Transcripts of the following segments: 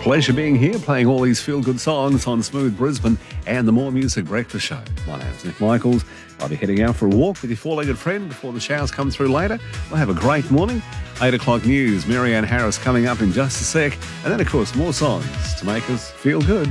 Pleasure being here, playing all these feel-good songs on Smooth Brisbane and the More Music Breakfast Show. My name's Nick Michaels. I'll be heading out for a walk with your four-legged friend before the showers come through later. We'll have a great morning. 8 o'clock news, Marianne Harris coming up in just a sec. And then, of course, more songs to make us feel good.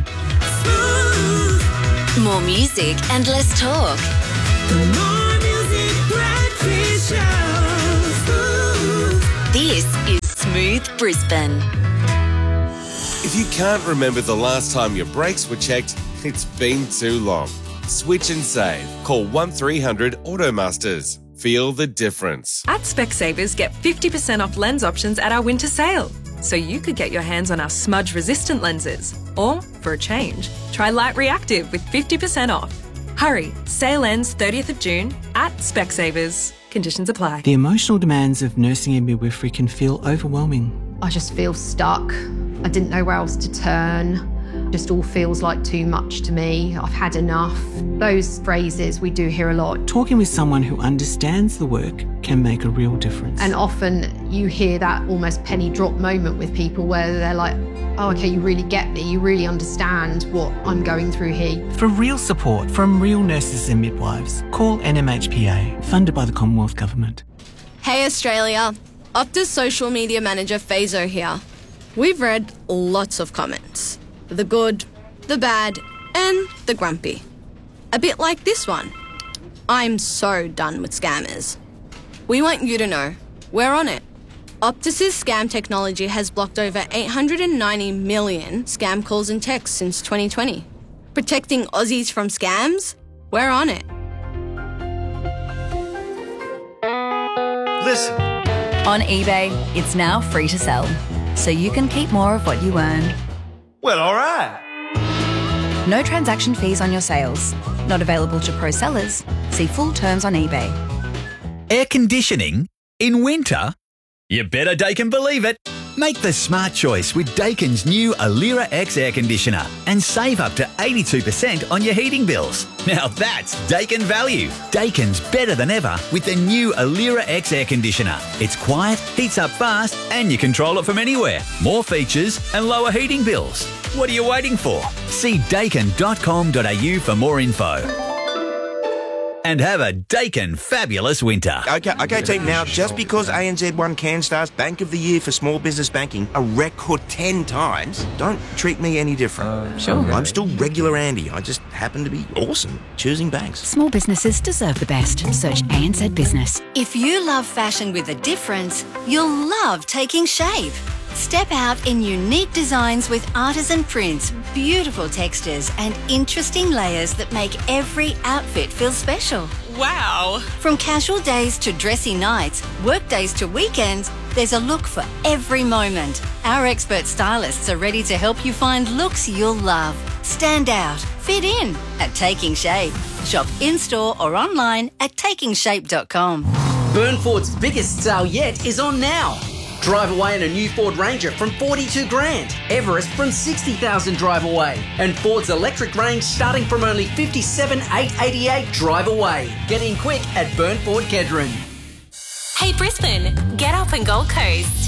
More music and less talk. The More Music Breakfast Show. This is Smooth Brisbane. If you can't remember the last time your brakes were checked, it's been too long. Switch and save. Call 1300 Automasters. Feel the difference. At Specsavers, get 50% off lens options at our winter sale. So you could get your hands on our smudge-resistant lenses. Or, for a change, try Light Reactive with 50% off. Hurry, sale ends 30th of June at Specsavers. Conditions apply. The emotional demands of nursing and midwifery can feel overwhelming. I just feel stuck. I didn't know where else to turn. Just all feels like too much to me. I've had enough. Those phrases we do hear a lot. Talking with someone who understands the work can make a real difference. And often you hear that almost penny drop moment with people where they're like, oh, okay, you really get me. You really understand what I'm going through here. For real support from real nurses and midwives, call NMHPA, funded by the Commonwealth Government. Hey Australia, Optus social media manager Fazo here. We've read lots of comments. The good, the bad, and the grumpy. A bit like this one. I'm so done with scammers. We want you to know, we're on it. Optus's scam technology has blocked over 890 million scam calls and texts since 2020. Protecting Aussies from scams? We're on it. Listen. On eBay, it's now free to sell, so you can keep more of what you earn. Well, all right. No transaction fees on your sales. Not available to pro sellers. See full terms on eBay. Air conditioning in winter? You better Daikin believe it. Make the smart choice with Daikin's new Alira X air conditioner and save up to 82% on your heating bills. Now that's Daikin value. Daikin's better than ever with the new Alira X air conditioner. It's quiet, heats up fast, and you control it from anywhere. More features and lower heating bills. What are you waiting for? See daikin.com.au for more info. And have a Daikin fabulous winter. Okay, team. Now, just because ANZ won CanStar's Bank of the Year for small business banking a record 10 times, don't treat me any different. Sure. I'm still regular Andy. I just happen to be awesome choosing banks. Small businesses deserve the best. Search ANZ Business. If you love fashion with a difference, you'll love Taking Shape. Step out in unique designs with artisan prints, beautiful textures, and interesting layers that make every outfit feel special. Wow! From casual days to dressy nights, work days to weekends, there's a look for every moment. Our expert stylists are ready to help you find looks you'll love. Stand out, fit in at Taking Shape. Shop in-store or online at takingshape.com. Burn Ford's biggest sale yet is on now. Drive away in a new Ford Ranger from $42 grand. Everest from $60,000 drive away. And Ford's electric range starting from only $57,888 drive away. Get in quick at Burn Ford Kedron. Hey Brisbane, get up and Gold Coast.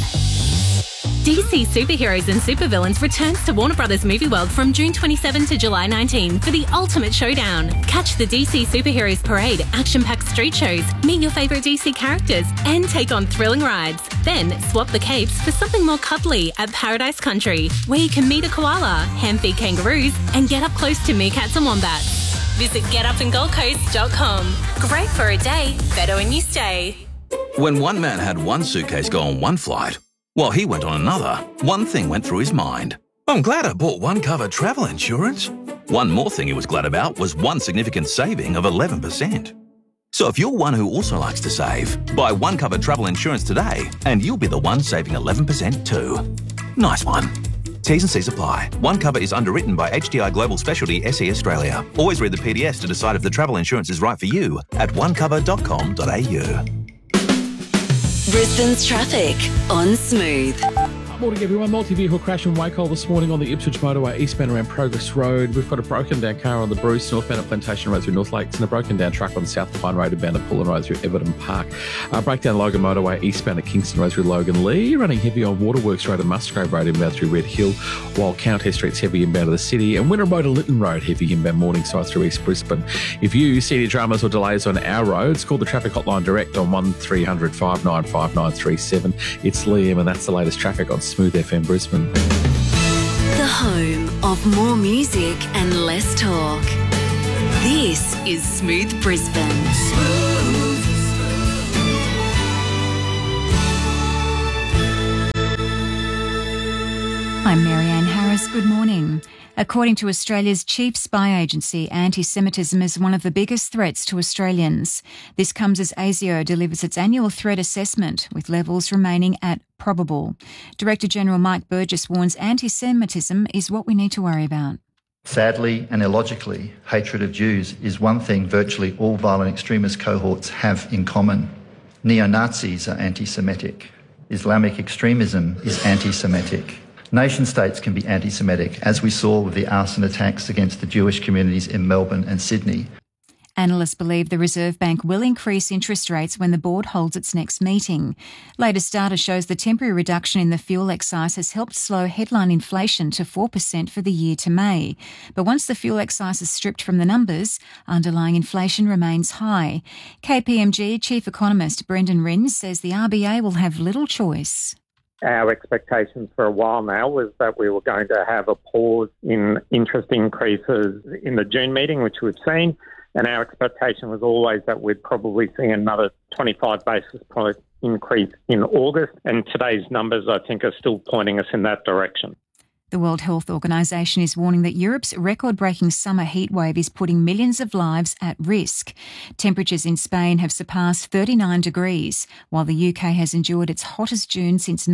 DC Superheroes and Supervillains returns to Warner Brothers Movie World from June 27 to July 19 for the ultimate showdown. Catch the DC Superheroes Parade, action-packed street shows, meet your favourite DC characters, and take on thrilling rides. Then swap the capes for something more cuddly at Paradise Country, where you can meet a koala, hand-feed kangaroos, and get up close to meerkats and wombats. Visit getupandgoldcoast.com. Great for a day, better when you stay. When one man had one suitcase go on one flight, while he went on another, one thing went through his mind. I'm glad I bought one cover travel insurance. One more thing he was glad about was one significant saving of 11%. So if you're one who also likes to save, buy one cover travel insurance today and you'll be the one saving 11% too. Nice one. T's and C's apply. One cover is underwritten by HDI Global Specialty SE Australia. Always read the PDS to decide if the travel insurance is right for you at onecover.com.au. Brisbane's traffic on Smooth. Morning everyone. Multi-vehicle crash in Wacol this morning on the Ipswich motorway eastbound around Progress Road. We've got a broken down car on the Bruce northbound at Plantation Road through North Lakes and a broken down truck on South Pine Road inbound at Pullen Road through Everton Park. Breakdown Logan motorway eastbound at Kingston Road through Logan Lee. Running heavy on Waterworks Road and Musgrave Road inbound through Red Hill, while Countess Street's heavy inbound to the city and Winter Road and Lytton Road heavy inbound Morningside through East Brisbane. If you see any dramas or delays on our roads, call the traffic hotline direct on 1300 595937. It's Liam and that's the latest traffic on Smooth FM Brisbane. The home of more music and less talk. This is Smooth Brisbane. I'm Marianne Harris. Good morning. According to Australia's chief spy agency, anti-Semitism is one of the biggest threats to Australians. This comes as ASIO delivers its annual threat assessment, with levels remaining at probable. Director General Mike Burgess warns anti-Semitism is what we need to worry about. Sadly and illogically, hatred of Jews is one thing virtually all violent extremist cohorts have in common. Neo-Nazis are anti-Semitic. Islamic extremism is anti-Semitic. Nation-states can be anti-Semitic, as we saw with the arson attacks against the Jewish communities in Melbourne and Sydney. Analysts believe the Reserve Bank will increase interest rates when the board holds its next meeting. Latest data shows the temporary reduction in the fuel excise has helped slow headline inflation to 4% for the year to May. But once the fuel excise is stripped from the numbers, underlying inflation remains high. KPMG Chief Economist Brendan Rins says the RBA will have little choice. Our expectations for a while now was that we were going to have a pause in interest increases in the June meeting, which we've seen, and our expectation was always that we'd probably see another 25 basis point increase in August, and today's numbers, I think, are still pointing us in that direction. The World Health Organization is warning that Europe's record-breaking summer heatwave is putting millions of lives at risk. Temperatures in Spain have surpassed 39 degrees, while the UK has endured its hottest June since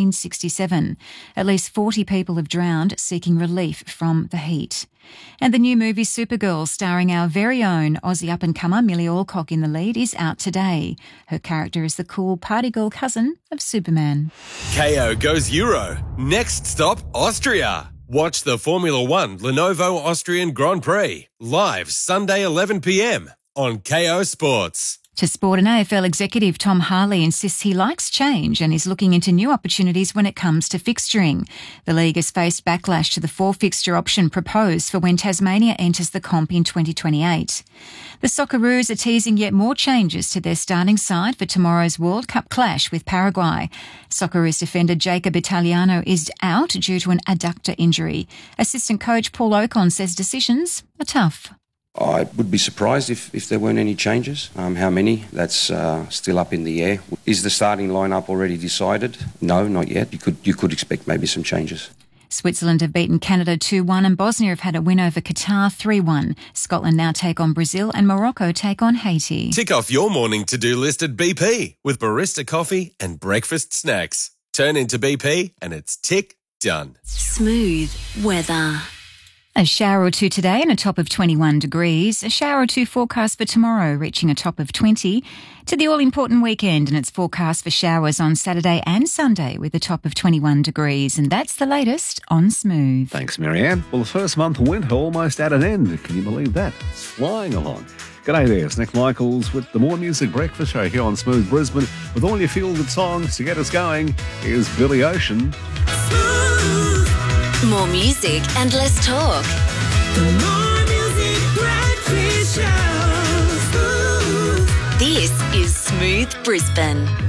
1967. At least 40 people have drowned seeking relief from the heat. And the new movie Supergirl, starring our very own Aussie up-and-comer Millie Alcock in the lead, is out today. Her character is the cool party girl cousin of Superman. KO goes Euro. Next stop, Austria. Watch the Formula One Lenovo Austrian Grand Prix live Sunday 11 p.m. on KO Sports. To sport, an AFL executive, Tom Harley, insists he likes change and is looking into new opportunities when it comes to fixturing. The league has faced backlash to the 4-fixture option proposed for when Tasmania enters the comp in 2028. The Socceroos are teasing yet more changes to their starting side for tomorrow's World Cup clash with Paraguay. Socceroos defender Jacob Italiano is out due to an adductor injury. Assistant coach Paul Ocon says decisions are tough. I would be surprised if there weren't any changes. How many? That's still up in the air. Is the starting lineup already decided? No, not yet. You could expect maybe some changes. Switzerland have beaten Canada 2-1 and Bosnia have had a win over Qatar 3-1. Scotland now take on Brazil and Morocco take on Haiti. Tick off your morning to-do list at BP with barista coffee and breakfast snacks. Turn into BP and it's tick done. Smooth weather. A shower or two today and a top of 21 degrees. A shower or two forecast for tomorrow, reaching a top of 20. To the all-important weekend, and it's forecast for showers on Saturday and Sunday with a top of 21 degrees. And that's the latest on Smooth. Thanks, Marianne. Well, the first month of winter almost at an end. Can you believe that? It's flying along. G'day there, it's Nick Michaels with the More Music Breakfast Show here on Smooth Brisbane. With all your feel-good songs to get us going, here's Billy Ocean. More music and less talk. The More Music Breakfast Show. This is Smooth Brisbane.